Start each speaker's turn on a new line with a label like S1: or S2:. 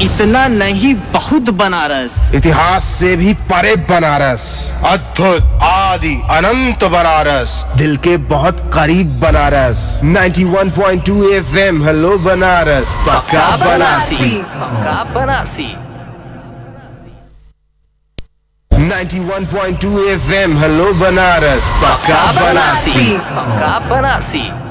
S1: इतना नहीं बहुत बनारस,
S2: इतिहास से भी परे बनारस, अद्भुत आदि अनंत बनारस, दिल के बहुत करीब बनारस। 91.2 FM हेलो बनारस, पक्का बनारसी,
S1: पक्का बनारसी।
S2: 91.2 FM हेलो बनारस, पक्का बनारसी,
S1: पक्का बनारसी।